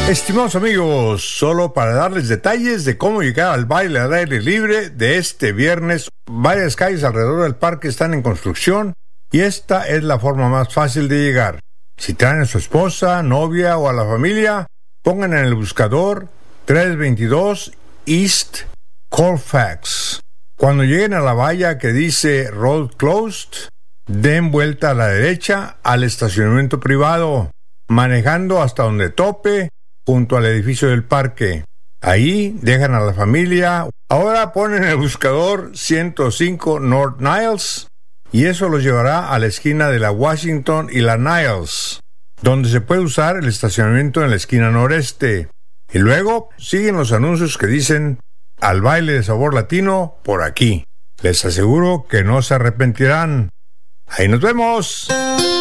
Estimados amigos, solo para darles detalles de cómo llegar al baile al aire libre de este viernes, varias calles alrededor del parque están en construcción y esta es la forma más fácil de llegar. Si traen a su esposa, novia o a la familia, pongan en el buscador 322 East Colfax. Cuando lleguen a la valla que dice Road Closed, den vuelta a la derecha al estacionamiento privado, manejando hasta donde tope, junto al edificio del parque. Ahí dejan a la familia. Ahora ponen el buscador 105 North Niles y eso los llevará a la esquina de la Washington y la Niles, donde se puede usar el estacionamiento en la esquina noreste. Y luego siguen los anuncios que dicen al baile de sabor latino por aquí. Les aseguro que no se arrepentirán. Ahí nos vemos.